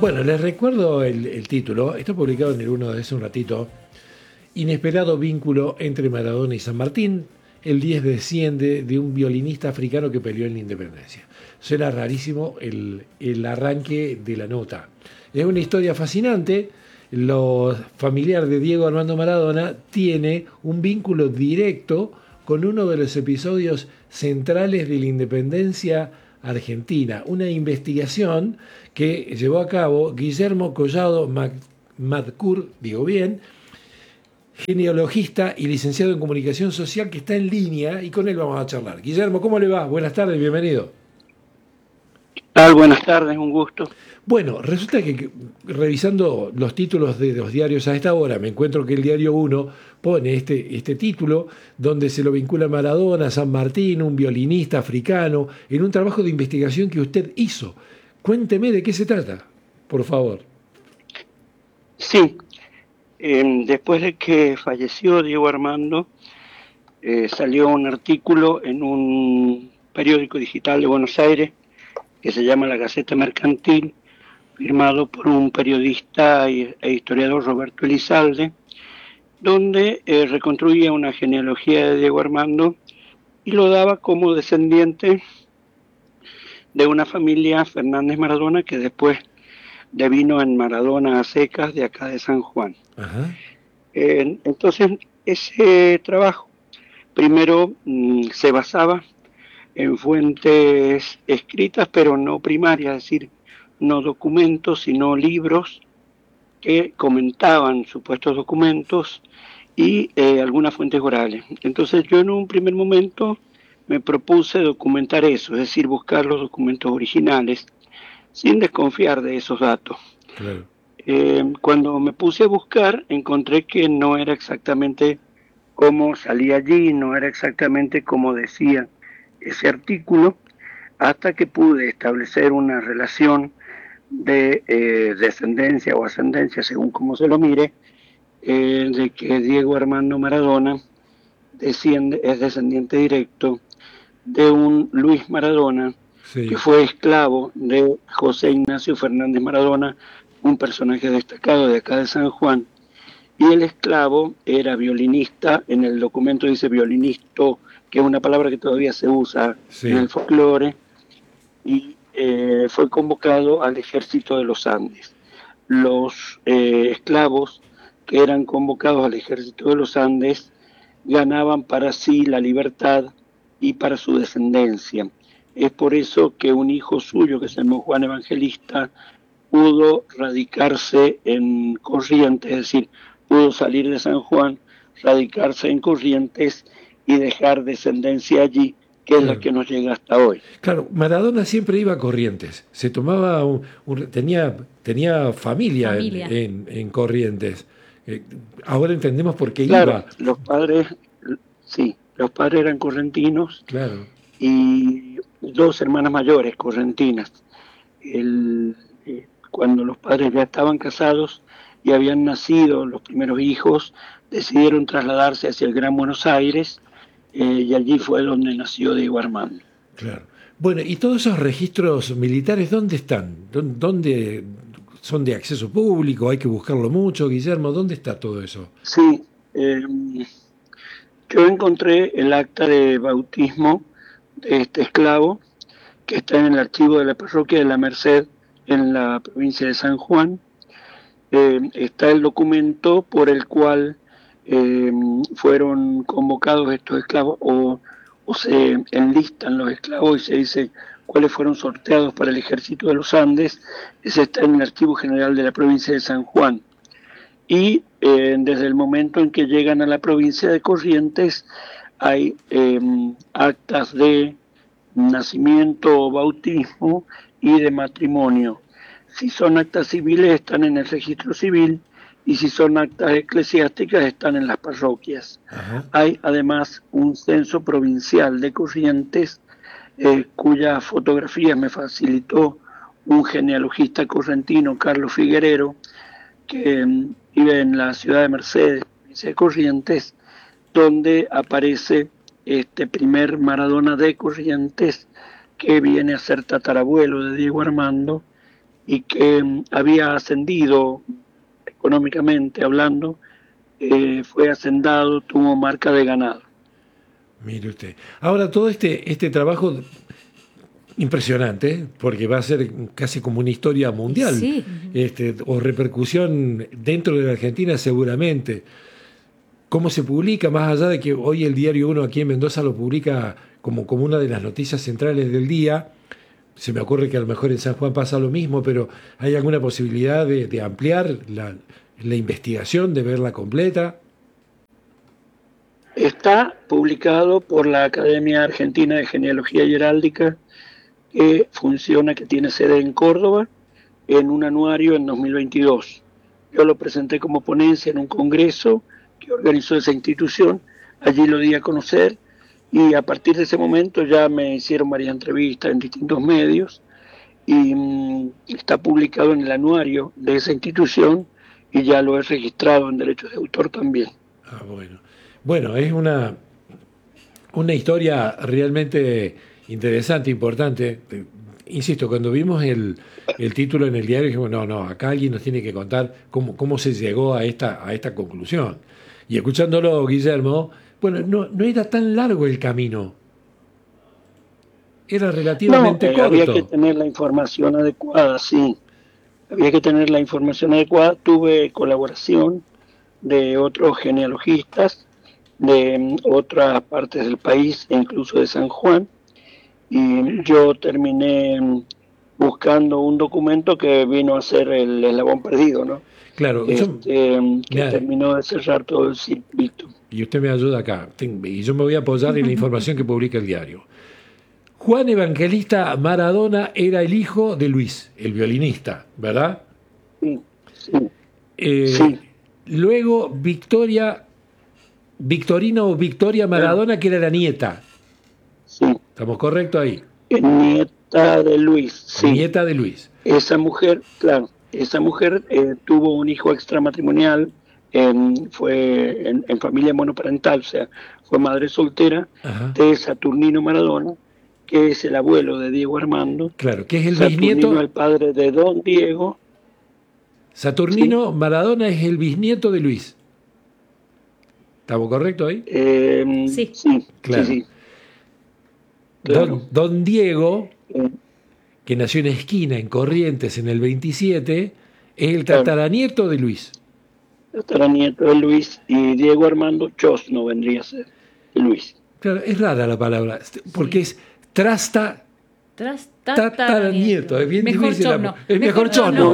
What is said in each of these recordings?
Bueno, les recuerdo el título. Está publicado en el 1 de hace un ratito. Inesperado vínculo entre Maradona y San Martín. El 10 desciende de un violinista africano que peleó en la independencia. Suena rarísimo el arranque de la nota. Es una historia fascinante. Lo familiar de Diego Armando Maradona tiene un vínculo directo con uno de los episodios centrales de la independencia argentina. Una investigación que llevó a cabo Guillermo Collado Madcour, digo bien, genealogista y licenciado en comunicación social, que está en línea y con él vamos a charlar. Guillermo, ¿cómo le va? Buenas tardes, bienvenido. ¿Qué tal? Buenas tardes, un gusto. Bueno, resulta que revisando los títulos de los diarios a esta hora, me encuentro que el diario 1 pone este título donde se lo vincula a Maradona, San Martín, un violinista africano, en un trabajo de investigación que usted hizo. Cuénteme de qué se trata, por favor. Sí, después de que falleció Diego Armando, salió un artículo en un periódico digital de Buenos Aires que se llama La Gaceta Mercantil, firmado por un periodista e historiador, Roberto Elizalde, donde reconstruía una genealogía de Diego Armando y lo daba como descendiente de una familia Fernández Maradona que después devino en Maradona a secas de acá de San Juan. Ajá. Entonces, ese trabajo primero se basaba en fuentes escritas, pero no primarias, es decir, no documentos, sino libros que comentaban supuestos documentos y algunas fuentes orales. Entonces yo en un primer momento me propuse documentar eso, es decir, buscar los documentos originales, sin desconfiar de esos datos. Claro. Cuando me puse a buscar, encontré que no era exactamente como salía allí, no era exactamente como decía ese artículo, hasta que pude establecer una relación de descendencia o ascendencia, según como se lo mire, de que Diego Armando Maradona es descendiente directo de un Luis Maradona, Sí. que fue esclavo de José Ignacio Fernández Maradona, un personaje destacado de acá de San Juan, y el esclavo era violinista. En el documento dice violinisto, que es una palabra que todavía se usa en el folclore, y fue convocado al ejército de los Andes. Los esclavos que eran convocados al ejército de los Andes ganaban para sí la libertad y para su descendencia. Es por eso que un hijo suyo, que se llamó Juan Evangelista, pudo radicarse en Corrientes, es decir, pudo salir de San Juan, radicarse en Corrientes y dejar descendencia allí, que es la que nos llega hasta hoy. Claro, Maradona siempre iba a Corrientes, se tomaba tenía familia en Corrientes. Ahora entendemos por qué iba. Los padres eran correntinos, claro, y dos hermanas mayores correntinas. Cuando los padres ya estaban casados y habían nacido los primeros hijos, decidieron trasladarse hacia el Gran Buenos Aires, y allí fue donde nació Diego Armando. Claro. Bueno, ¿y todos esos registros militares dónde están? ¿Dónde son de acceso público? ¿Hay que buscarlo mucho, Guillermo? ¿Dónde está todo eso? Sí, yo encontré el acta de bautismo de este esclavo, que está en el archivo de la parroquia de la Merced, en la provincia de San Juan. Está el documento por el cual fueron convocados estos esclavos, o se enlistan los esclavos y se dice cuáles fueron sorteados para el ejército de los Andes. Ese está en el Archivo General de la provincia de San Juan. Y desde el momento en que llegan a la provincia de Corrientes hay actas de nacimiento o bautismo y de matrimonio. Si son actas civiles están en el registro civil, y si son actas eclesiásticas están en las parroquias. Ajá. Hay además un censo provincial de Corrientes, cuya fotografía me facilitó un genealogista correntino, Carlos Figuerero, que vive en la ciudad de Mercedes, provincia de Corrientes, donde aparece este primer Maradona de Corrientes, que viene a ser tatarabuelo de Diego Armando, y que había ascendido económicamente hablando, fue hacendado, tuvo marca de ganado. Mire usted. Ahora, todo este trabajo impresionante, porque va a ser casi como una historia mundial, Sí. o repercusión dentro de la Argentina seguramente. ¿Cómo se publica? Más allá de que hoy el Diario Uno aquí en Mendoza lo publica como una de las noticias centrales del día, se me ocurre que a lo mejor en San Juan pasa lo mismo, pero ¿hay alguna posibilidad de ampliar la investigación, de verla completa? Está publicado por la Academia Argentina de Genealogía y Heráldica, que funciona, que tiene sede en Córdoba, en un anuario en 2022. Yo lo presenté como ponencia en un congreso que organizó esa institución, allí lo di a conocer y a partir de ese momento ya me hicieron varias entrevistas en distintos medios y está publicado en el anuario de esa institución y ya lo he registrado en derechos de autor también. Ah, bueno. Bueno, es una historia realmente interesante, importante. Insisto, cuando vimos el título en el diario, dijimos, no, acá alguien nos tiene que contar cómo se llegó a esta conclusión. Y escuchándolo, Guillermo, bueno, no era tan largo el camino. Era relativamente corto. Había que tener la información adecuada, sí. Había que tener la información adecuada. Tuve colaboración de otros genealogistas de otras partes del país, e incluso de San Juan, y yo terminé buscando un documento que vino a ser el eslabón perdido, ¿no? Claro, que terminó de cerrar todo el circuito. Y usted me ayuda acá, y yo me voy a apoyar en la información que publica el diario. Juan Evangelista Maradona era el hijo de Luis, el violinista, ¿verdad? Sí, sí. Sí. Luego Victorina o Victoria Maradona, que era la nieta. Sí. ¿Estamos correctos ahí? Nieta de Luis, sí. Nieta de Luis. Esa mujer, claro, tuvo un hijo extramatrimonial, fue en familia monoparental, o sea, fue madre soltera. Ajá. De Saturnino Maradona, que es el abuelo de Diego Armando. Claro, que es el Saturnino, bisnieto. El padre de Don Diego. Saturnino, ¿sí? Maradona es el bisnieto de Luis. ¿Estamos correctos ahí? Sí. Sí, claro. Sí. Claro. Don Diego, que nació en Esquina, en Corrientes, en el 27, es el tataranieto de Luis. Tataranieto de Luis, y Diego Armando Chosno vendría a ser Luis. Claro, es rara la palabra, porque es tataranieto. Es bien mejor difícil. Chosno. Es mejor Chosno. No,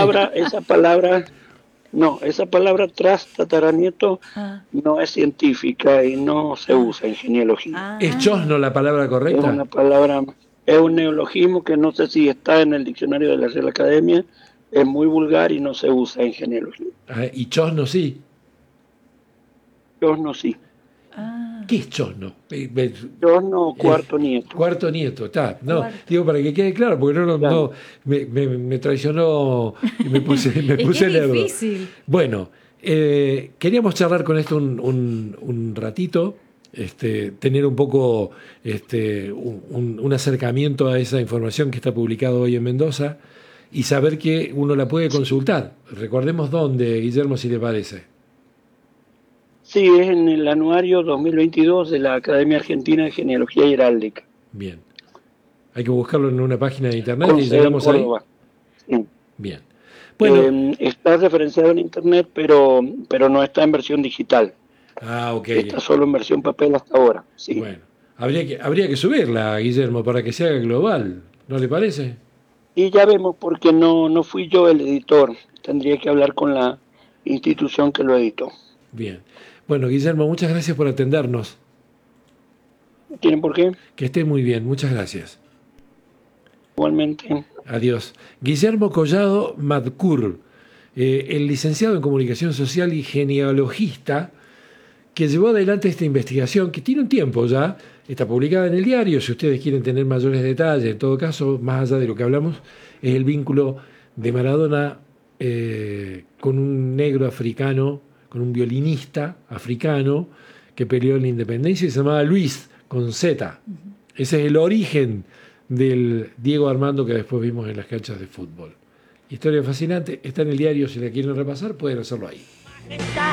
esa palabra tataranieto no es científica y no se usa en genealogía. ¿Es Chosno la palabra correcta? Es una palabra, es un neologismo que no sé si está en el diccionario de la Real Academia, es muy vulgar y no se usa en genealogía. ¿Y Chosno sí? Chosno sí. ¿Qué es Chosno? Chosno, cuarto nieto. Cuarto nieto, está. No, digo para que quede claro, porque no me traicionó y me puse lerdo. Difícil. Bueno, queríamos charlar con esto un ratito, tener un poco un acercamiento a esa información que está publicada hoy en Mendoza y saber que uno la puede consultar. Recordemos dónde, Guillermo, si le parece. Sí, es en el anuario 2022 de la Academia Argentina de Genealogía y Heráldica. Bien. Hay que buscarlo en una página de internet y llegamos ahí. Sí. Bien. Bueno, está referenciado en internet, pero no está en versión digital. Ah, ok. Está solo en versión papel hasta ahora. Sí. Bueno, habría que subirla, Guillermo, para que se haga global. ¿No le parece? Y ya vemos, porque no fui yo el editor. Tendría que hablar con la institución que lo editó. Bien. Bueno, Guillermo, muchas gracias por atendernos. ¿No tienen por qué? Que esté muy bien, muchas gracias. Igualmente. Adiós. Guillermo Collado Madcur, el licenciado en Comunicación Social y genealogista, que llevó adelante esta investigación, que tiene un tiempo ya, está publicada en el diario, si ustedes quieren tener mayores detalles, en todo caso, más allá de lo que hablamos, es el vínculo de Maradona con un negro africano, con un violinista africano que peleó en la independencia y se llamaba Luis, con Z. Ese es el origen del Diego Armando que después vimos en las canchas de fútbol. Historia fascinante, está en el diario, si la quieren repasar, pueden hacerlo ahí.